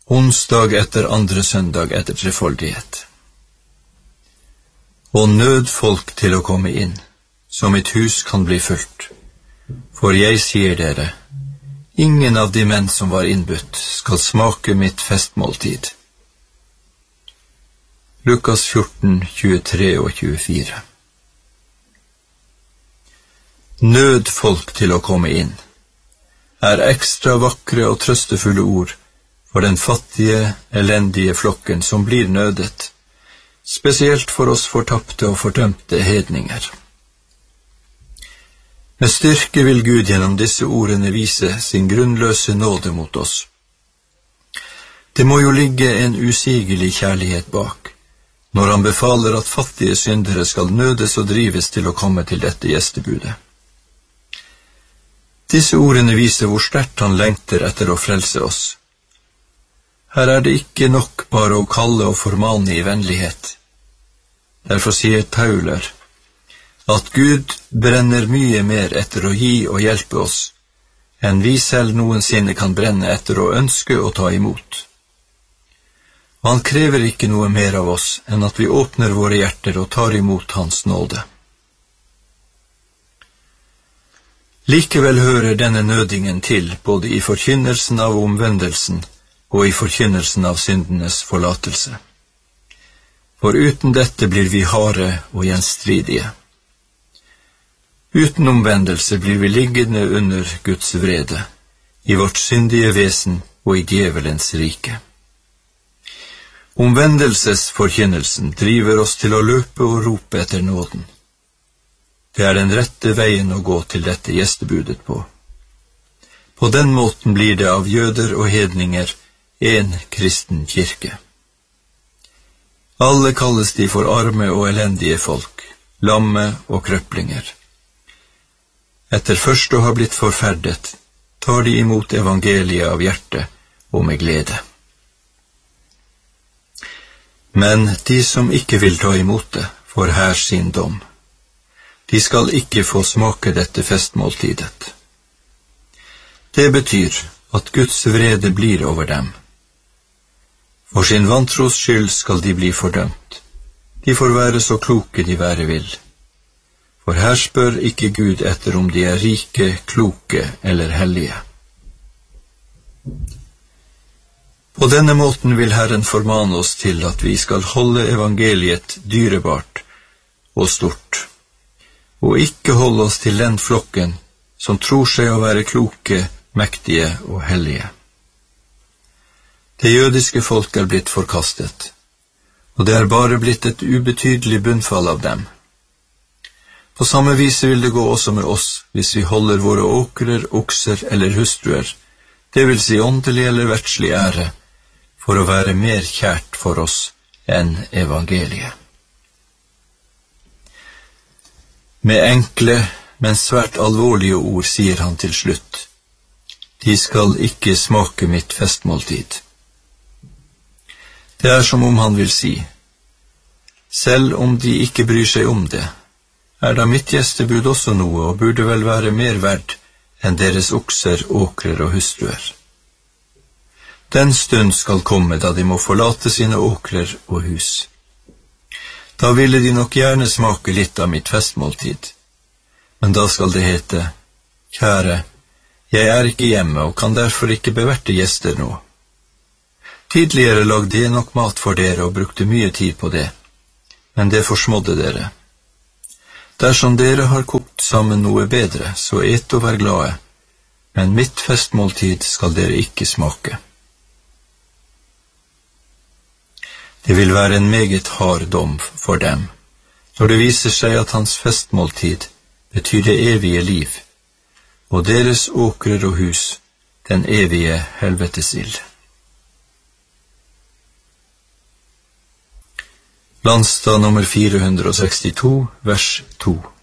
Onsdag etter andre søndag etter trefoldighet. Og nød folk til å komme inn, så mitt hus kan bli fullt. For jeg sier dere, ingen av de menn som var innbudt skal smake mitt festmåltid. Lukas 14, 23 og 24. Nød folk til å komme inn er ekstra vakre og trøstefulle ord for den fattige, elendige flokken som blir nødet, spesielt for oss fortapte og fordømte hedninger. Med styrke vil Gud gjennom disse ordene vise sin grunnløse nåde mot oss. Det må jo ligge en usigelig kjærlighet bak, når han befaler at fattige syndere skal nødes og drives til å komme til dette gjestebudet. Disse ordene viser hvor sterkt han lengter etter å frelse oss. Her er det ikke nok bare å kalle og formane i vennlighet. Derfor sier Tauler at Gud brenner mye mer etter å gi og hjelpe oss, enn vi selv noensinne kan brenne etter å ønske å ta imot. Og han krever ikke noe mer av oss enn at vi åpner våre hjerter og tar imot hans nåde. Likevel hører denne nødingen til både i forkynnelsen av omvendelsen og i forkynnelsen av syndenes forlatelse. For uten dette blir vi harde og gjenstridige. Uten omvendelse blir vi liggende under Guds vrede, i vårt syndige vesen og i djevelens rike. Omvendelsesforkynnelsen driver oss til å løpe og rope etter nåden. Det er den rette veien å gå til dette gjestebudet på. På den måten blir det av jøder og hedninger en kristen kirke. Alle kalles de for arme og elendige folk, lamme og krøplinger. Etter først å ha blitt forferdet, tar de imot evangeliet av hjertet og med glede. Men de som ikke vil ta imot det, får her sin dom. De skal ikke få smake dette festmåltidet. Det betyr at Guds vrede blir over dem. For sin vantros skyld skal de bli fordømt. De får være så kloke de være vil. For her spør ikke Gud etter om de er rike, kloke eller hellige. På denne måten vil Herren formane oss til at vi skal holde evangeliet dyrebart og stort, og ikke holde oss til den flokken som tror seg å være kloke, mektige og hellige. Det jødiske folk er blitt forkastet, og det er bare blitt et ubetydelig bunnfall av dem. På samme vis vil det gå også med oss hvis vi holder våre åkrer, okser eller hustruer, det vil si åndelig eller verdslig ære, for å være mer kjært for oss enn evangeliet. Med enkle, men svært alvorlige ord sier han til slutt: De skal ikke smake mitt festmåltid. Det er som om han vil si, selv om de ikke bryr seg om det, er da mitt gjestebud også noe og burde vel være mer verd enn deres okser, åkrer og hustruer. Den stund skal komme da de må forlate sine åkrer og hus. Da ville de nok gjerne smake litt av mitt festmåltid, men da skal det hete: Kjære, jeg er ikke hjemme og kan derfor ikke beverte gjester nå. Tidligere lagde jeg nok mat for dere og brukte mye tid på det, men det forsmådde dere. Dersom dere har kokt sammen noe bedre, så et og vær glade, men mitt festmåltid skal dere ikke smake. Det vil være en meget hard dom for dem, når det viser seg at hans festmåltid betyr det evige liv, og deres åkrer og hus den evige helvetesild. Landstad nummer 462, vers 2.